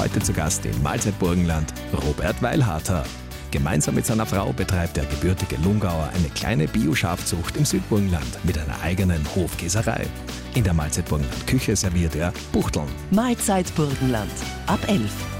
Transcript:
Heute zu Gast im Mahlzeit Burgenland Robert Weilharter. Gemeinsam mit seiner Frau betreibt der gebürtige Lungauer eine kleine Bio-Schafzucht im Südburgenland mit einer eigenen Hofkäserei. In der Mahlzeit Burgenland Küche serviert er Buchteln. Mahlzeit Burgenland ab 11.